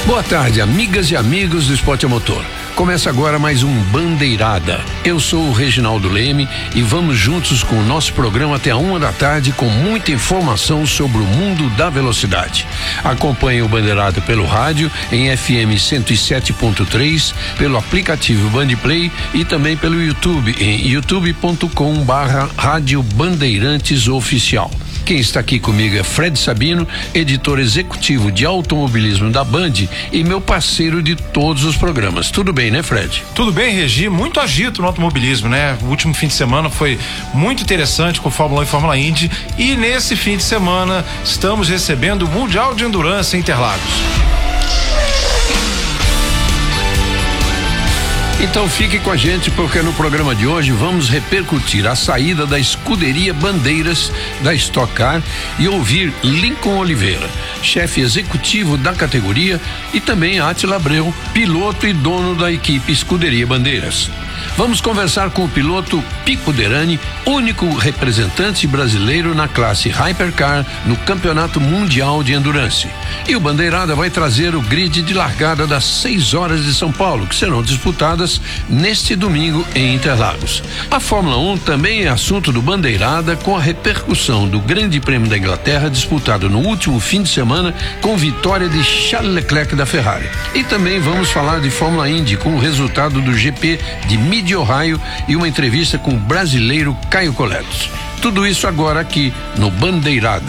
Boa tarde, amigas e amigos do Esporte a Motor. Começa agora mais um Bandeirada. Eu sou o Reginaldo Leme e vamos juntos com o nosso programa até a 1 da tarde com muita informação sobre o mundo da velocidade. Acompanhe o Bandeirada pelo rádio em FM 107.3, pelo aplicativo Bandplay e também pelo YouTube em youtube.com/Rádio Bandeirantes Oficial. Quem está aqui comigo é Fred Sabino, editor executivo de automobilismo da Band e meu parceiro de todos os programas. Tudo bem, né, Fred? Tudo bem, Regi. Muito agito no automobilismo, né? O último fim de semana foi muito interessante com Fórmula 1 e Fórmula Indy e nesse fim de semana estamos recebendo o Mundial de Endurance em Interlagos. Então fique com a gente porque no programa de hoje vamos repercutir a saída da escuderia Bandeiras da Stock Car e ouvir Lincoln Oliveira, chefe executivo da categoria, e também Átila Abreu, piloto e dono da equipe Escuderia Bandeiras. Vamos conversar com o piloto Pipo Derani, único representante brasileiro na classe Hypercar no Campeonato Mundial de Endurance. E o Bandeirada vai trazer o grid de largada das 6 horas de São Paulo, que serão disputadas neste domingo em Interlagos. A Fórmula 1 também é assunto do Bandeirada, com a repercussão do Grande Prêmio da Inglaterra disputado no último fim de semana com vitória de Charles Leclerc da Ferrari. E também vamos falar de Fórmula Indy com o resultado do GP de Mid-Ohio e uma entrevista com o brasileiro Caio Coletos. Tudo isso agora aqui no Bandeirada.